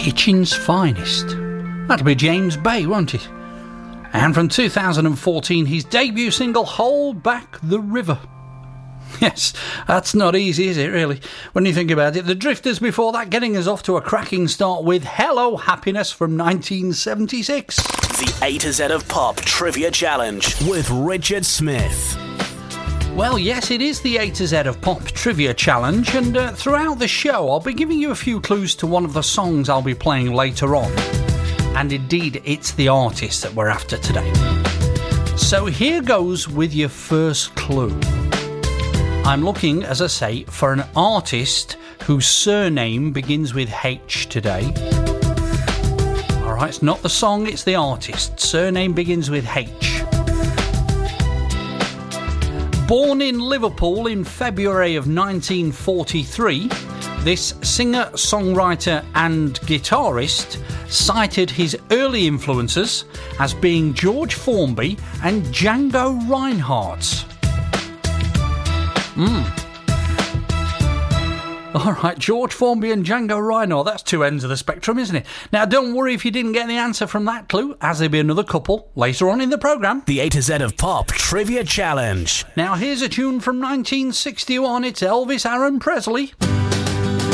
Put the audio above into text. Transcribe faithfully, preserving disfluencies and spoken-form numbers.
Hitchin's Finest. That'll be James Bay, won't it? And from two thousand fourteen, his debut single, Hold Back the River. Yes, that's not easy, is it, really? When you think about it. The Drifters before that, getting us off to a cracking start with Hello Happiness from nineteen seventy-six. The A to Z of Pop Trivia Challenge with Richard Smith. Well, yes, it is the A to Z of Pop Trivia Challenge, and uh, throughout the show I'll be giving you a few clues to one of the songs I'll be playing later on. And indeed, it's the artist that we're after today. So here goes with your first clue. I'm looking, as I say, for an artist whose surname begins with H today. Alright, it's not the song, it's the artist. Surname begins with H. Born in Liverpool in February of nineteen forty-three, this singer, songwriter and guitarist cited his early influences as being George Formby and Django Reinhardt. Hmm. Alright, George Formby and Django Reinhardt, that's two ends of the spectrum, isn't it? Now, don't worry if you didn't get the answer from that clue, as there'll be another couple later on in the programme. The A to Z of Pop Trivia Challenge. Now, here's a tune from nineteen sixty-one, it's Elvis Aaron Presley.